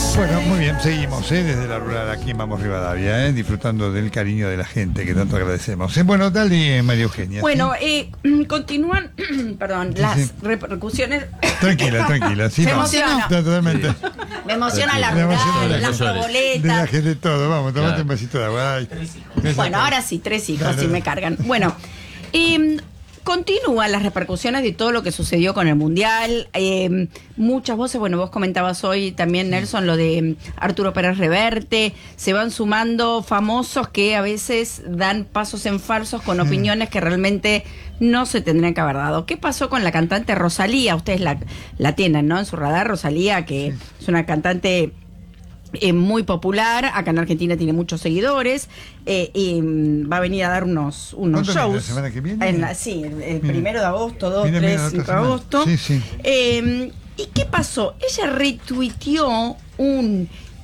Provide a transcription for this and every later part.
Bueno, muy bien, seguimos desde la rural aquí en Vamos Rivadavia, disfrutando del cariño de la gente que tanto agradecemos. Bueno, dale, María Eugenia. Bueno, continúan, perdón, Sí, las sí. repercusiones. Tranquila. Sí, Me no, emociona. totalmente. Me emociona la Me emociona rural, la las cosa. De la proboletas. gente todo, vamos, tomate Claro. un vasito de agua. Ay. Bueno, ahora sí, 3 hijos, Claro. sí me cargan. Bueno, continúan las repercusiones de todo lo que sucedió con el Mundial. Muchas voces, bueno, vos comentabas hoy también, Nelson, lo de Arturo Pérez Reverte. Se van sumando famosos que a veces dan pasos en falsos con opiniones que realmente no se tendrían que haber dado. ¿Qué pasó con la cantante Rosalía? Ustedes la tienen, ¿no? En su radar, Rosalía, que es una cantante muy popular, acá en Argentina tiene muchos seguidores, y va a venir a dar unos ¿Cuándo viene? shows. ¿La semana que viene? Sí, el Mira. 1 de agosto, 2, Mira, 3, la otra 5 de semana. agosto. Sí. ¿Y qué pasó? Ella retuiteó un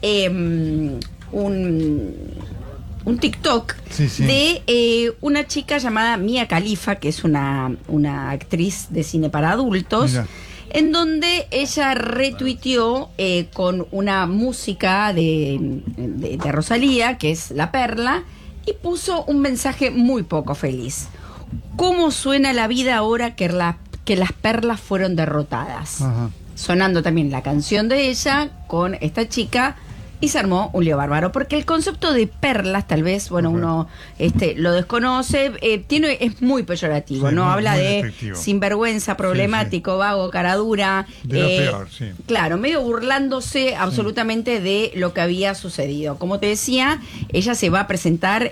TikTok Sí. de una chica llamada Mia Khalifa, que es una actriz de cine para adultos. Mira. En donde ella retuiteó con una música de Rosalía, que es La Perla, y puso un mensaje muy poco feliz. ¿Cómo suena la vida ahora que las perlas fueron derrotadas? Ajá. Sonando también la canción de ella con esta chica, y se armó un lío bárbaro, porque el concepto de perlas, tal vez, bueno, Ajá. uno lo desconoce, es muy peyorativo, Sí, ¿no? muy- Habla muy de despectivo. sinvergüenza, problemático, vago, caradura. De lo peor, sí. Claro, medio burlándose absolutamente de lo que había sucedido. Como te decía, ella se va a presentar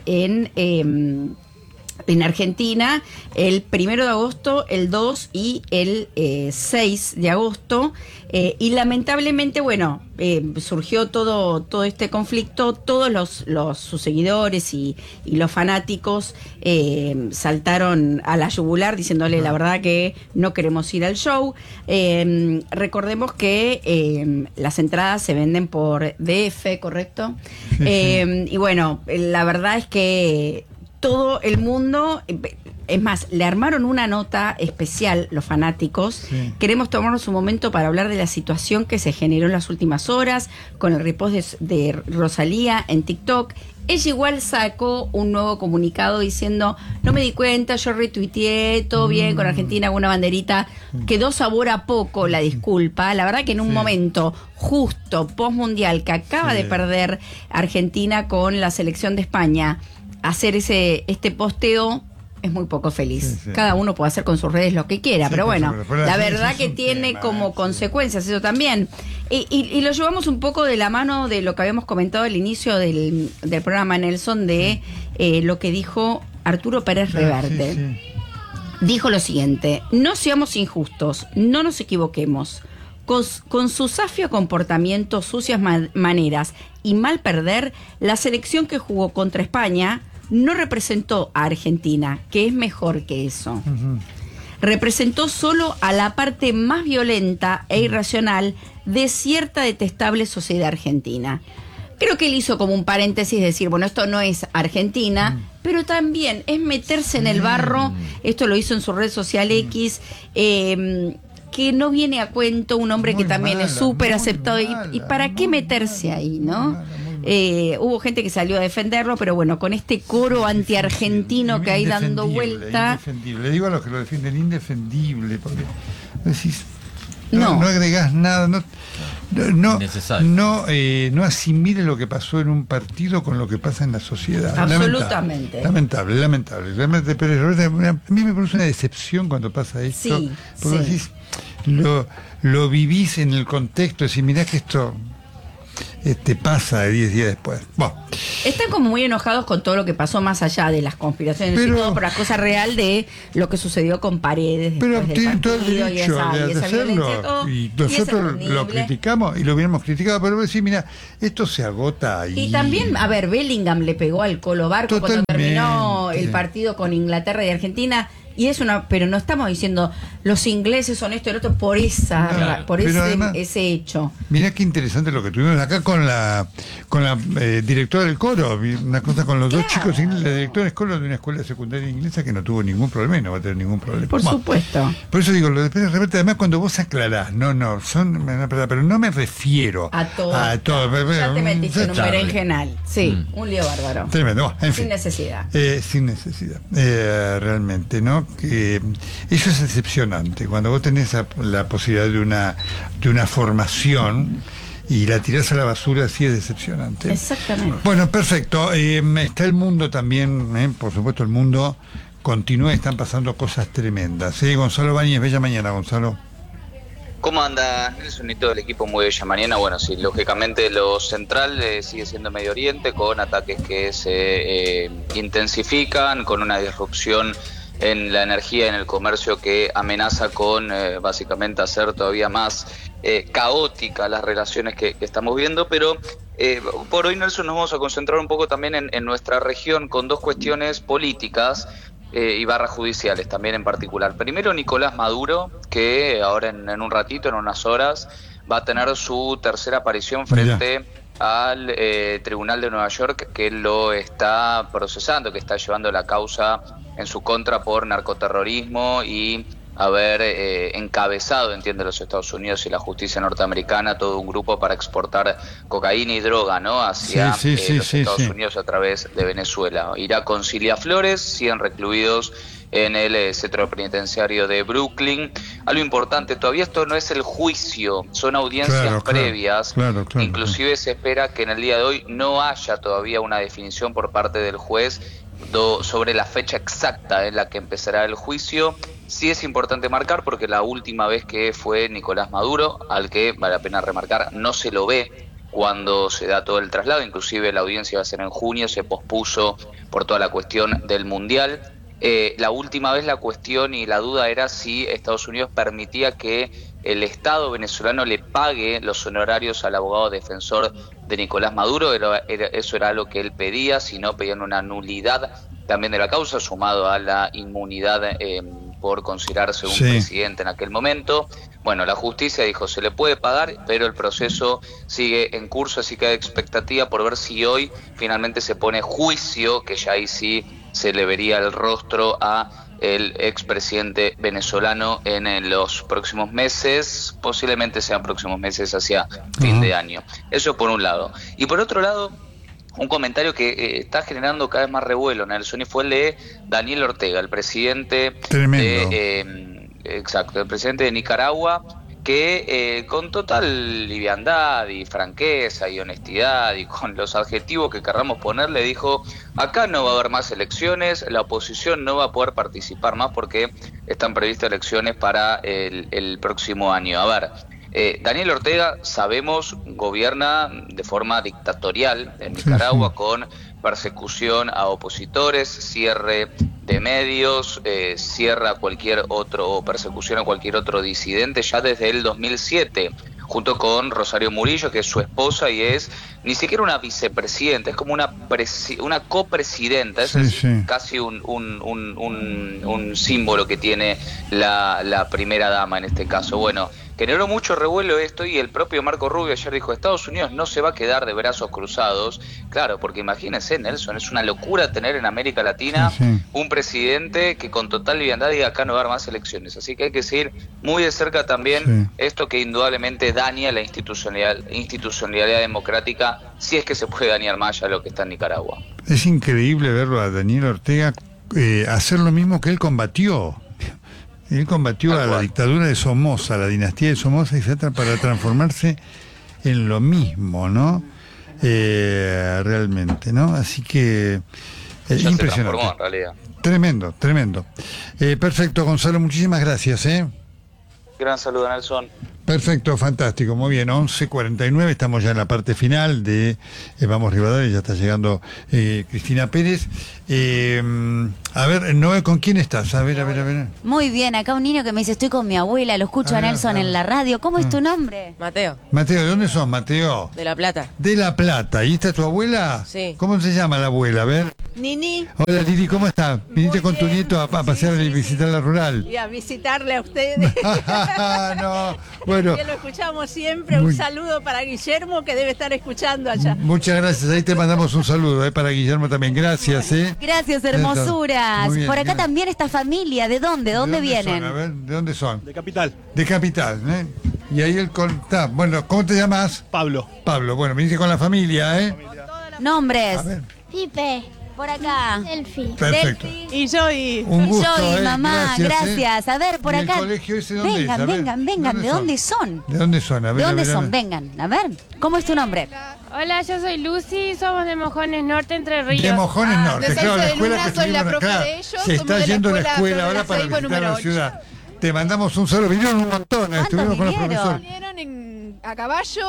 en Argentina el 1 de agosto, el 2 y el 6 de agosto. Y lamentablemente, bueno, surgió todo este conflicto. Todos sus seguidores y los fanáticos saltaron a la yugular diciéndole la verdad que no queremos ir al show. Recordemos que las entradas se venden por DF, ¿correcto? Sí. Y bueno, la verdad es que todo el mundo, es más, le armaron una nota especial los fanáticos. Sí. Queremos tomarnos un momento para hablar de la situación que se generó en las últimas horas con el repost de Rosalía en TikTok. Ella igual sacó un nuevo comunicado diciendo, no me di cuenta, yo retuiteé, todo bien, con Argentina, una banderita. Quedó sabor a poco la disculpa. La verdad que en un Sí. momento justo, post-mundial, que acaba Sí. de perder Argentina con la selección de España, hacer este posteo es muy poco feliz. Sí. Cada uno puede hacer con sus redes lo que quiera, Sí, pero por bueno, supuesto. Pero la sí, verdad eso que es un tiene tema, como sí. consecuencias eso también. Y lo llevamos un poco de la mano de lo que habíamos comentado al inicio del programa, Nelson, de lo que dijo Arturo Pérez Reverte. Sí. Dijo lo siguiente: no seamos injustos, no nos equivoquemos. Con su zafio comportamiento, sucias maneras y mal perder, la selección que jugó contra España no representó a Argentina, que es mejor que eso. Ujú. Representó solo a la parte más violenta e irracional de cierta detestable sociedad argentina. Creo que él hizo como un paréntesis, decir, bueno, esto no es Argentina, pero también es meterse en el barro. Esto lo hizo en su red social X, que no viene a cuento, un hombre Muy que también es mala, súper muy aceptado. mala, ¿Y para qué muy meterse mala, ahí, muy no? mala, muy mala. Hubo gente que salió a defenderlo, pero bueno, con este coro antiargentino que hay dando Indefendible, vuelta. indefendible. Le digo a los que lo defienden, indefendible, porque decís, No. no agregás nada, no Innecesario. no asimile lo que pasó en un partido con lo que pasa en la sociedad. Absolutamente. Lamentable. Realmente, pero a mí me produce una decepción cuando pasa esto. Sí, Porque sí. decís, lo vivís en el contexto, decís, mirá que esto pasa de 10 días después. Bueno, Están como muy enojados con todo lo que pasó más allá de las conspiraciones y Pero- todo, por la cosa real de lo que sucedió con Paredes. pero después del tienen todo el partido y derecho esa de violencia, hacerlo. todo, Y es nosotros lo entendible. criticamos y lo hubiéramos criticado, pero decís, mira, esto se agota ahí. Y también, a ver, Bellingham le pegó al Colo Barco cuando Totalmente. terminó el partido con Inglaterra y Argentina. pero no estamos diciendo los ingleses son esto y lo otro por ese hecho. Mirá qué interesante lo que tuvimos acá con la directora del coro, una cosa con los dos chicos ingleses, la directora del coro de una escuela secundaria inglesa que no tuvo ningún problema y no va a tener ningún problema. Por supuesto. Por eso digo, lo de Pérez Reverte, además cuando vos aclarás, pero no me refiero a todo. Ya te metiste en un berenjenal. Sí, un lío bárbaro. Tremendo. En fin. Sin necesidad. Sin necesidad. Realmente, ¿no? Que eso es decepcionante. Cuando vos tenés la posibilidad de una formación y la tirás a la basura, sí es decepcionante. Exactamente. Bueno, perfecto. Está el mundo también, por supuesto el mundo continúa, están pasando cosas tremendas. Gonzalo Báñez, bella mañana, Gonzalo. ¿Cómo anda Nelson y todo el equipo? Muy bella mañana. Bueno, sí, lógicamente lo central sigue siendo Medio Oriente, con ataques que se intensifican, con una disrupción en la energía y en el comercio que amenaza con básicamente hacer todavía más caóticas las relaciones que estamos viendo, pero por hoy, Nelson, nos vamos a concentrar un poco también en nuestra región con dos cuestiones políticas y barras judiciales también en particular. Primero, Nicolás Maduro, que ahora en un ratito, en unas horas, va a tener su tercera aparición frente al Tribunal de Nueva York, que lo está procesando, que está llevando la causa en su contra por narcoterrorismo y haber encabezado, entiende, los Estados Unidos y la justicia norteamericana, todo un grupo para exportar cocaína y droga, ¿no?, hacia los Estados Unidos a través de Venezuela. Irá con Cilia Flores, 100 recluidos en el centro penitenciario de Brooklyn. Algo importante, todavía esto no es el juicio, son audiencias previas. Claro. Inclusive se espera que en el día de hoy no haya todavía una definición por parte del juez sobre la fecha exacta en la que empezará el juicio. Sí es importante marcar porque la última vez que fue Nicolás Maduro, al que vale la pena remarcar, no se lo ve cuando se da todo el traslado, inclusive la audiencia va a ser en junio, se pospuso por toda la cuestión del Mundial. La última vez la cuestión y la duda era si Estados Unidos permitía que el Estado venezolano le pague los honorarios al abogado defensor de Nicolás Maduro. Eso era lo que él pedía, si no pedían una nulidad también de la causa, sumado a la inmunidad por considerarse un presidente en aquel momento. Bueno, la justicia dijo se le puede pagar, pero el proceso sigue en curso, así que hay expectativa por ver si hoy finalmente se pone juicio, que ya ahí sí se le vería el rostro a el expresidente venezolano en los próximos meses, posiblemente sean próximos meses hacia fin de año. Eso por un lado. Y por otro lado, un comentario que está generando cada vez más revuelo, Nelson, y fue el de Daniel Ortega, el presidente el presidente de Nicaragua, que con total liviandad y franqueza y honestidad y con los adjetivos que querramos ponerle, dijo: acá no va a haber más elecciones, la oposición no va a poder participar más porque están previstas elecciones para el próximo año. A ver, Daniel Ortega, sabemos, gobierna de forma dictatorial en Nicaragua, con persecución a opositores, cierre de medios, cierra a cualquier otro, o persecución a cualquier otro disidente ya desde el 2007, junto con Rosario Murillo, que es su esposa y es ni siquiera una vicepresidenta, es como una copresidenta. Eso es casi un símbolo que tiene la primera dama en este caso. Bueno, generó mucho revuelo esto, y el propio Marco Rubio ayer dijo: Estados Unidos no se va a quedar de brazos cruzados. Claro, porque imagínense, Nelson, es una locura tener en América Latina un presidente que con total liviandad diga acá no va a haber más elecciones. Así que hay que seguir muy de cerca también esto que indudablemente daña la institucionalidad democrática, si es que se puede dañar más allá de lo que está en Nicaragua. Es increíble verlo a Daniel Ortega hacer lo mismo que él combatió. Él combatió a la dictadura de Somoza, la dinastía de Somoza, etcétera, para transformarse en lo mismo, ¿no? Realmente, ¿no? Así que impresionante. Se transformó, en realidad. Tremendo. Perfecto, Gonzalo, muchísimas gracias, Gran saludo, Nelson. Perfecto, fantástico, muy bien, 11:49, estamos ya en la parte final de Vamos Rivadavia, ya está llegando Cristina Pérez. A ver, Noé, ¿con quién estás? A ver. Muy bien, acá un niño que me dice: estoy con mi abuela, lo escucho a Nelson en la radio. ¿Cómo es tu nombre? Mateo. Mateo, ¿de dónde sos, Mateo? De La Plata. De La Plata, ¿y esta es tu abuela? Sí. ¿Cómo se llama la abuela? A ver. Nini. Hola Lili, ¿cómo estás? Viniste con tu nieto a pasear y visitar la rural. Y a visitarle a ustedes. No, bueno. Que lo escuchamos siempre. Un saludo para Guillermo, que debe estar escuchando allá. Muchas gracias. Ahí te mandamos un saludo para Guillermo también. Gracias. Gracias, hermosuras. Muy bien, Por acá gracias. también esta familia. ¿De dónde? ¿De dónde vienen? Son? A ver, ¿de dónde son? De Capital. De Capital, ¿eh? Y ahí está. Bueno, ¿cómo te llamas? Pablo. Pablo. Bueno, viniste con la familia, ¿eh? Nombres. A ver. Pipe. Por acá. Selfie. Perfecto. Y yo y... Un gusto, Joy, mamá, gracias. A ver, por ¿Y acá. el colegio ese dónde vengan, es? A ver, vengan. ¿De dónde son? ¿De dónde son? A ver, ¿De dónde a ver, a son? ver. Vengan. A ver, ¿cómo es tu nombre? Hola, yo soy Lucy, somos de Mojones Norte, Entre Ríos. De Mojones Norte, de claro, la Salsa de escuela Luna, que soy la estuvimos profe acá. de ellos, Se somos está de la yendo a la escuela escuela Flor de ahora la para Ceiba, visitar la número ciudad. Te mandamos un saludo. Vinieron un montón, estuvimos con los vinieron? profesores. Vinieron a caballo,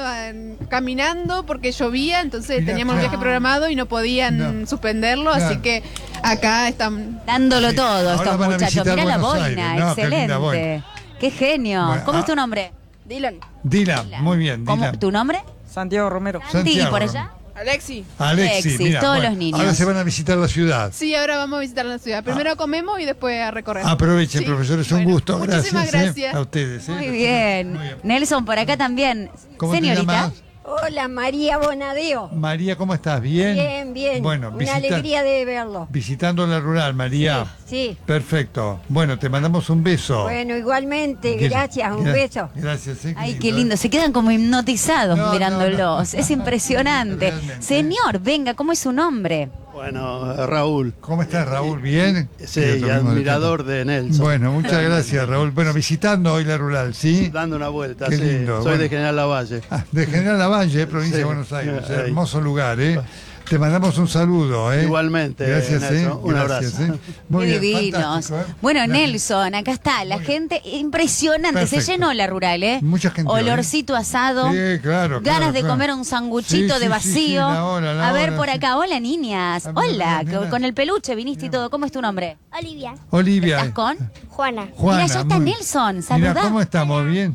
caminando, porque llovía, entonces Mirá, teníamos un claro. viaje programado y no podían No. suspenderlo, Claro. así que acá están... Dándolo Sí. todo Ahora estos van a muchachos. visitar Mirá la Buenos boina, Aires. No, qué linda excelente. boina. Qué genio. Bueno, ¿Cómo es tu nombre? Dylan. Dylan, muy bien, ¿Cómo, Dylan. ¿Tu nombre? Santiago Romero. Santi, Santiago. por allá. Alexi. Alexis, mira, todos bueno, los niños. Ahora se van a visitar la ciudad. Sí, ahora vamos a visitar la ciudad. Primero comemos y después a recorrer. Aprovechen, Sí. profesores, un Bueno, gusto. muchísimas gracias. A ustedes. Muy bien. Nelson, por acá también. ¿Cómo te Señorita. llamas? Hola, María Bonadeo. María, ¿cómo estás? ¿Bien? Bien, bien. Bueno, Una alegría de verlo. visitando la rural, María. Sí. Perfecto. Bueno, te mandamos un beso. Bueno, igualmente, Que- gracias, un gra- beso. Gracias. Ay, qué lindo. Se quedan como hipnotizados No, mirándolos. no, no. Es impresionante. Realmente. Señor, venga, ¿cómo es su nombre? Bueno, Raúl. ¿Cómo estás, Raúl? ¿Bien? Sí, Lo mismo admirador de Nelson. Bueno, muchas gracias, Raúl. Bueno, visitando hoy la rural, ¿sí? Dando una vuelta, Qué sí. lindo, Soy bueno. de General Lavalle. Ah, de General Lavalle, provincia de Sí. Buenos Aires. Ahí. Hermoso lugar, ¿eh? Te mandamos un saludo, ¿eh? Igualmente, Gracias, Nelson. Un Gracias, abrazo. Muy Qué bien, divinos. fantástico, ¿eh? Bueno, Gracias. Nelson, acá está. La Muy bien. gente impresionante. Perfecto. Se llenó la rural, ¿eh? Mucha gente hoy, ¿eh? Olorcito asado. Sí, claro. Ganas claro, de claro. comer un sanguchito Sí, de sí, vacío. sí, sí, la hora, A ver hora, por sí. acá. Hola, niñas. Ah, mira, Hola. mira. Con el peluche viniste y todo. ¿Cómo es tu nombre? Olivia. Olivia. ¿Estás con? Juana. Juana, Mira, ya está muy- Nelson. Mira, Saludá. ¿cómo estamos? ¿Bien?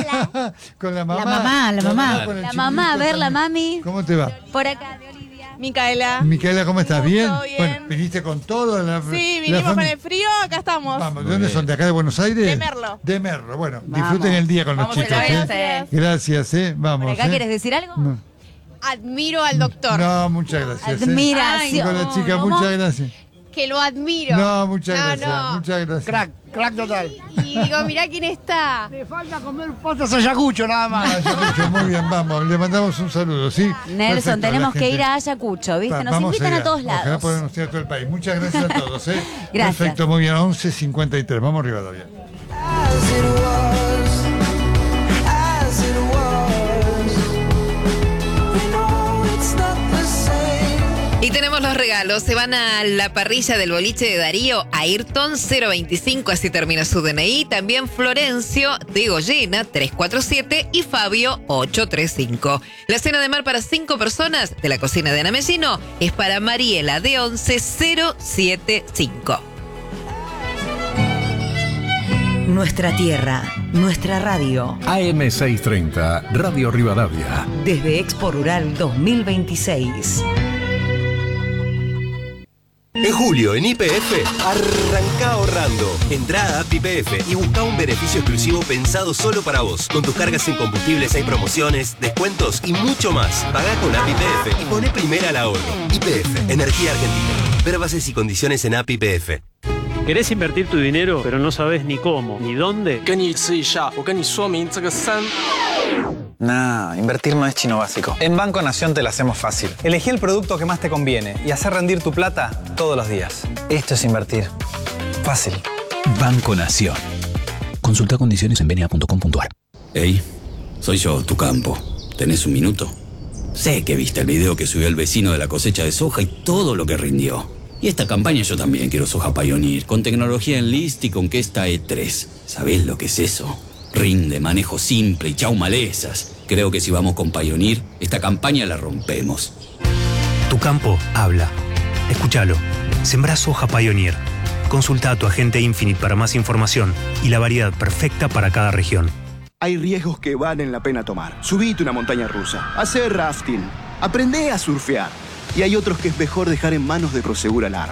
Con la mamá. La mamá. con el La mamá, a chiquitito ver, la también. mami. ¿Cómo te va? Por acá, de Olivia. Micaela. Micaela, ¿cómo estás? ¿Bien? Bien. Bueno, ¿viniste con todo? Sí, vinimos con el frío, acá estamos. Vamos, ¿de dónde son? ¿De acá de Buenos Aires? De Merlo. De Merlo, bueno, Vamos. disfruten el día con los Vamos a chicos. la ¿eh? clase. Gracias, vamos. ¿Por acá ¿eh? quieres decir algo? No, Admiro al doctor. no, muchas gracias. Admiración. Con la chica, ¿Cómo? muchas gracias. Que lo admiro. No, muchas No, gracias. no. Muchas gracias. Crack total. Y digo, mirá quién está. Le falta comer patas Ayacucho nada más. Ayacucho, muy bien, vamos, le mandamos un saludo, ¿sí? Nelson, Perfecto, tenemos la que gente. ir a Ayacucho, ¿viste? Nos Vamos invitan ir a todos Ojalá lados. podamos ir a todo el país. Muchas gracias a todos, ¿eh? Gracias. Perfecto, muy bien, 11:53. Vamos arriba todavía. Y tenemos los regalos. Se van a la parrilla del boliche de Darío, Ayrton 025, así termina su DNI. También Florencio de Goyena 347 y Fabio 835. La cena de mar para 5 personas de la cocina de Ana Mellino es para Mariela de 11075. Nuestra tierra, nuestra radio. AM630, Radio Rivadavia. Desde Expo Rural 2026. En julio, en YPF, arranca ahorrando. Entrá a App YPF y busca un beneficio exclusivo pensado solo para vos. Con tus cargas en combustibles hay promociones, descuentos y mucho más. Pagá con App YPF y poné primera al ahorro. YPF, Energía Argentina. Ver bases y condiciones en App YPF. ¿Querés invertir tu dinero, pero no sabes ni cómo, ni dónde? Nah, invertir no es chino básico. En Banco Nación te la hacemos fácil. Elegí el producto que más te conviene y hacer rendir tu plata todos los días. Esto es invertir. Fácil. Banco Nación. Consulta condiciones en bna.com.ar. Hey, soy yo, tu campo. ¿Tenés un minuto? Sé que viste el video que subió el vecino de la cosecha de soja y todo lo que rindió. Y esta campaña yo también quiero soja Pioneer, con tecnología Enlist y con Kesta E3. ¿Sabés lo que es eso? Rinde, manejo simple y chau malezas. Creo que si vamos con Pioneer, esta campaña la rompemos. Tu campo habla. Escúchalo. Sembrá soja Pioneer. Consulta a tu agente Infinite para más información y la variedad perfecta para cada región. Hay riesgos que valen la pena tomar. Subite una montaña rusa, hacer rafting, aprendé a surfear. y hay otros que es mejor dejar en manos de Prosegur Alarmas.